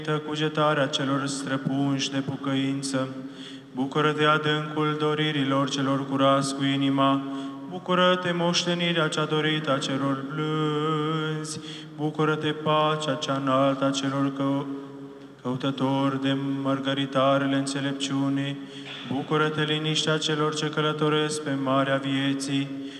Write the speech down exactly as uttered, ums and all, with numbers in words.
cugetarea celor străpunși de pucăință. Bucură-te adâncul doririlor celor curați cu inima. Bucură-te moștenirea cea dorită a celor blânzi. Bucură-te pacea cea înaltă a celor că... căutători de mărgăritarele înțelepciunii. Bucură-te liniștea celor ce călătoresc pe marea vieții.